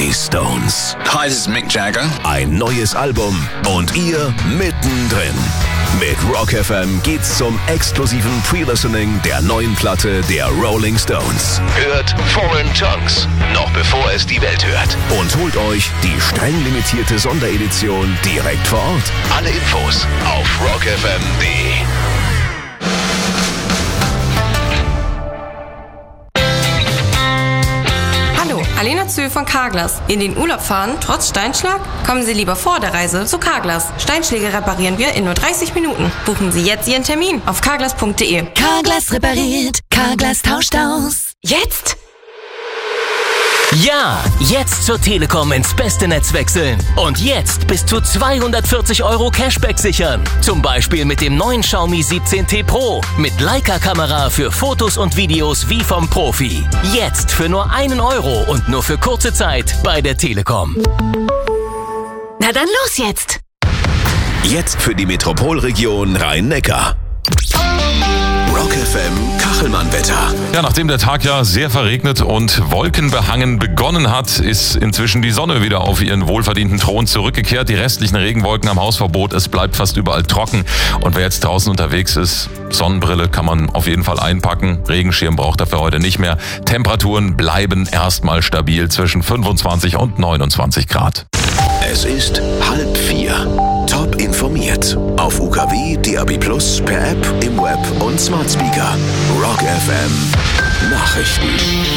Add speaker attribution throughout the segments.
Speaker 1: Die Stones.
Speaker 2: Hi, this is Mick Jagger.
Speaker 1: Ein neues Album und ihr mittendrin. Mit Rock FM geht's zum exklusiven Pre-Listening der neuen Platte der Rolling Stones. Hört Foreign Tongues, noch bevor es die Welt hört. Und holt euch die streng limitierte Sonderedition direkt vor Ort. Alle Infos auf rockfm.de.
Speaker 3: Hallo, Alena Zühl von Carglass. In den Urlaub fahren, trotz Steinschlag? Kommen Sie lieber vor der Reise zu Carglass. Steinschläge reparieren wir in nur 30 Minuten. Buchen Sie jetzt Ihren Termin auf carglass.de.
Speaker 4: Carglass repariert, Carglass tauscht aus.
Speaker 3: Jetzt?
Speaker 5: Ja, jetzt zur Telekom ins beste Netz wechseln. Und jetzt bis zu 240 € Cashback sichern. Zum Beispiel mit dem neuen Xiaomi 17T Pro. Mit Leica-Kamera für Fotos und Videos wie vom Profi. Jetzt für nur 1 € und nur für kurze Zeit bei der Telekom.
Speaker 4: Na dann los jetzt!
Speaker 1: Jetzt für die Metropolregion Rhein-Neckar. Rock FM Kachelmann-Wetter.
Speaker 6: Ja, nachdem der Tag ja sehr verregnet und wolkenbehangen begonnen hat, ist inzwischen die Sonne wieder auf ihren wohlverdienten Thron zurückgekehrt. Die restlichen Regenwolken am Hausverbot, es bleibt fast überall trocken. Und wer jetzt draußen unterwegs ist, Sonnenbrille kann man auf jeden Fall einpacken. Regenschirm braucht er für heute nicht mehr. Temperaturen bleiben erstmal stabil zwischen 25 und 29 Grad.
Speaker 1: Es ist 3:30. Top informiert. Auf UKW, DAB+, per App, im Web und Smart Speaker. Rock FM Nachrichten.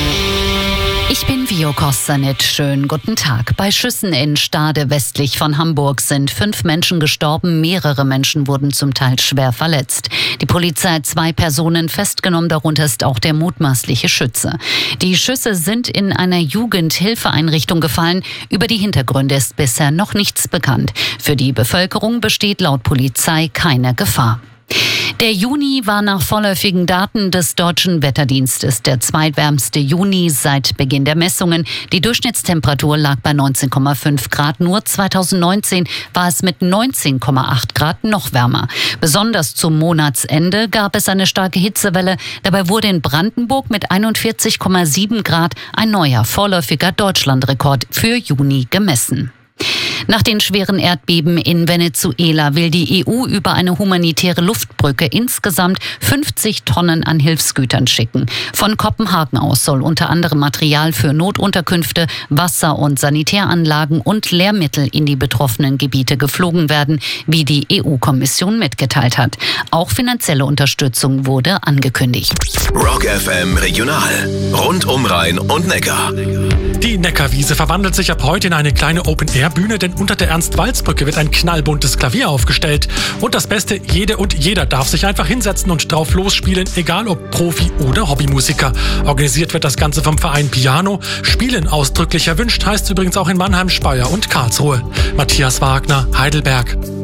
Speaker 7: Ich bin Vio Kostanit. Schönen guten Tag. Bei Schüssen in Stade westlich von Hamburg sind 5 Menschen gestorben. Mehrere Menschen wurden zum Teil schwer verletzt. Die Polizei hat 2 Personen festgenommen. Darunter ist auch der mutmaßliche Schütze. Die Schüsse sind in einer Jugendhilfeeinrichtung gefallen. Über die Hintergründe ist bisher noch nichts bekannt. Für die Bevölkerung besteht laut Polizei keine Gefahr. Der Juni war nach vorläufigen Daten des Deutschen Wetterdienstes der zweitwärmste Juni seit Beginn der Messungen. Die Durchschnittstemperatur lag bei 19,5 Grad. Nur 2019 war es mit 19,8 Grad noch wärmer. Besonders zum Monatsende gab es eine starke Hitzewelle. Dabei wurde in Brandenburg mit 41,7 Grad ein neuer vorläufiger Deutschlandrekord für Juni gemessen. Nach den schweren Erdbeben in Venezuela will die EU über eine humanitäre Luftbrücke insgesamt 50 Tonnen an Hilfsgütern schicken. Von Kopenhagen aus soll unter anderem Material für Notunterkünfte, Wasser- und Sanitäranlagen und Lehrmittel in die betroffenen Gebiete geflogen werden, wie die EU-Kommission mitgeteilt hat. Auch finanzielle Unterstützung wurde angekündigt.
Speaker 1: Rock FM Regional. Rund um Rhein und Neckar.
Speaker 8: Die Neckarwiese verwandelt sich ab heute in eine kleine Open-Air-Bühne, denn unter der Ernst-Walz-Brücke wird ein knallbuntes Klavier aufgestellt. Und das Beste, jede und jeder darf sich einfach hinsetzen und drauf losspielen, egal ob Profi oder Hobbymusiker. Organisiert wird das Ganze vom Verein Piano. Spielen ausdrücklich erwünscht heißt übrigens auch in Mannheim, Speyer und Karlsruhe. Matthias Wagner, Heidelberg.